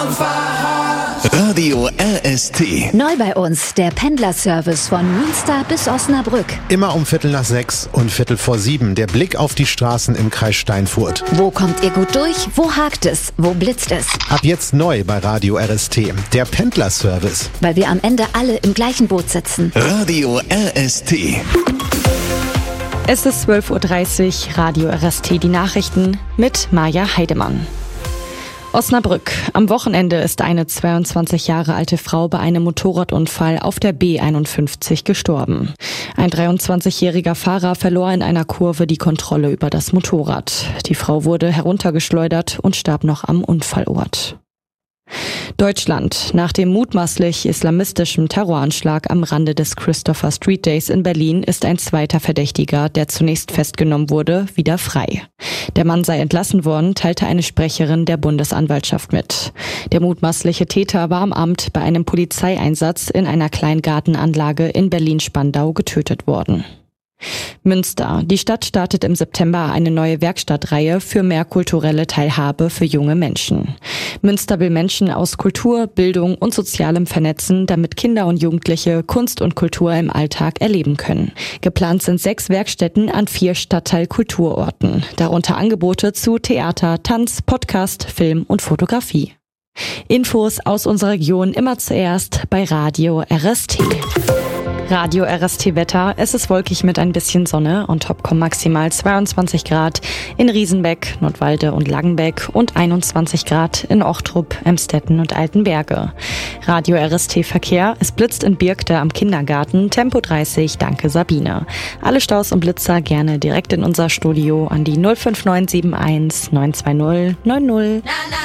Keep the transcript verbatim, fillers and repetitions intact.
Radio R S T. Neu bei uns, der Pendlerservice von Münster bis Osnabrück. Immer um Viertel nach sechs und Viertel vor sieben. Der Blick auf die Straßen im Kreis Steinfurt. Wo kommt ihr gut durch? Wo hakt es? Wo blitzt es? Ab jetzt neu bei Radio R S T. Der Pendlerservice. Weil wir am Ende alle im gleichen Boot sitzen. Radio R S T. Es ist zwölf Uhr dreißig, Radio R S T, die Nachrichten mit Maja Heidemann. Osnabrück. Am Wochenende ist eine zweiundzwanzig Jahre alte Frau bei einem Motorradunfall auf der B einundfünfzig gestorben. Ein dreiundzwanzigjähriger Fahrer verlor in einer Kurve die Kontrolle über das Motorrad. Die Frau wurde heruntergeschleudert und starb noch am Unfallort. Deutschland. Nach dem mutmaßlich islamistischen Terroranschlag am Rande des Christopher Street Days in Berlin ist ein zweiter Verdächtiger, der zunächst festgenommen wurde, wieder frei. Der Mann sei entlassen worden, teilte eine Sprecherin der Bundesanwaltschaft mit. Der mutmaßliche Täter war am Abend bei einem Polizeieinsatz in einer Kleingartenanlage in Berlin-Spandau getötet worden. Münster. Die Stadt startet im September eine neue Werkstattreihe für mehr kulturelle Teilhabe für junge Menschen. Münster will Menschen aus Kultur, Bildung und Sozialem vernetzen, damit Kinder und Jugendliche Kunst und Kultur im Alltag erleben können. Geplant sind sechs Werkstätten an vier Stadtteil-Kulturorten, darunter Angebote zu Theater, Tanz, Podcast, Film und Fotografie. Infos aus unserer Region immer zuerst bei Radio R S T. Radio R S T Wetter. Es ist wolkig mit ein bisschen Sonne und top kommen maximal zweiundzwanzig Grad in Riesenbeck, Nordwalde und Langenbeck und einundzwanzig Grad in Ochtrup, Emstetten und Altenberge. Radio R S T Verkehr. Es blitzt in Birkte am Kindergarten. Tempo dreißig. Danke Sabine. Alle Staus und Blitzer gerne direkt in unser Studio an die null fünf neun sieben eins neun zwei null neun null.